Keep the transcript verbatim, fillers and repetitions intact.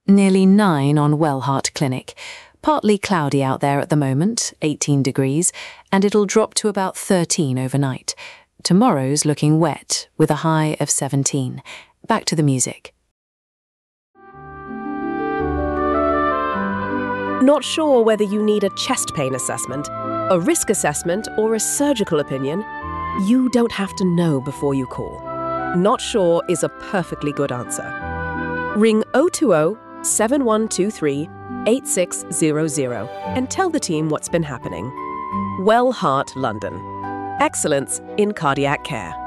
Nearly nine on Wellheart Clinic. Partly cloudy out there at the moment, eighteen degrees, and it'll drop to about thirteen overnight. Tomorrow's looking wet, with a high of seventeen. Back to the music. Not sure whether you need a chest pain assessment, a risk assessment, or a surgical opinion? You don't have to know before you call. Not sure is a perfectly good answer. Ring zero two zero, seven one two three, eight six zero zero and tell the team what's been happening. Wellheart London. Excellence in cardiac care.